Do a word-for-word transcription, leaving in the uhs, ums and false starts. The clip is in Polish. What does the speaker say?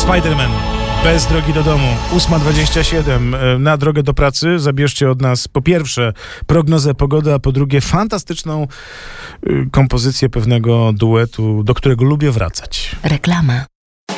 Spider-Man. Bez drogi do domu. ósma dwadzieścia siedem. Na drogę do pracy zabierzcie od nas po pierwsze prognozę pogody, a po drugie fantastyczną kompozycję pewnego duetu, do którego lubię wracać. Reklama.